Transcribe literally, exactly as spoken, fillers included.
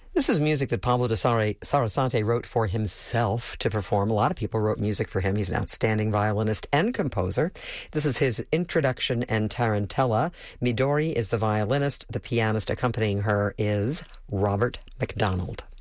This is music that Pablo de Sarasate wrote for himself to perform. A lot of people wrote music for him. He's an outstanding violinist and composer. This is his introduction and tarantella. Midori is the violinist. The pianist accompanying her is Robert McDonald.